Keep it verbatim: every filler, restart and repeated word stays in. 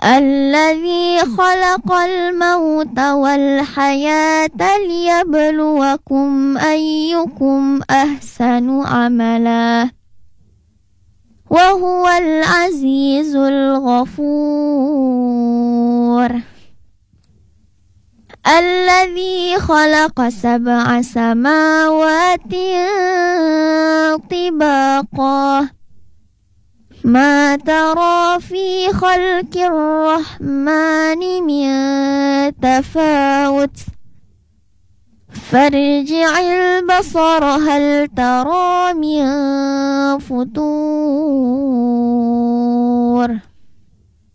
الذي خلق الموت والحياة ليبلوكم أيكم أحسن عملا وهو العزيز الغفور. الذي خلق سبع سماوات طباقا ما ترى في خلق الرحمن من تفاوت فارجع البصر هل ترى من فطور.